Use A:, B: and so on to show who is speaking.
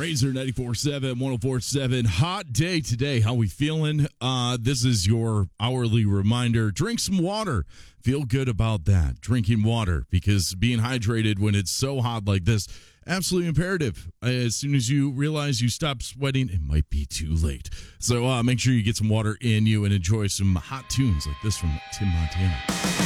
A: Razor 94.7, 104.7. Hot day today. How we feeling? This is your hourly reminder. Drink some water. Feel good about that. Drinking water, because being hydrated when it's so hot like this, absolutely imperative. As soon as you realize you stop sweating, it might be too late. So make sure you get some water in you and enjoy some hot tunes like this from Tim Montana.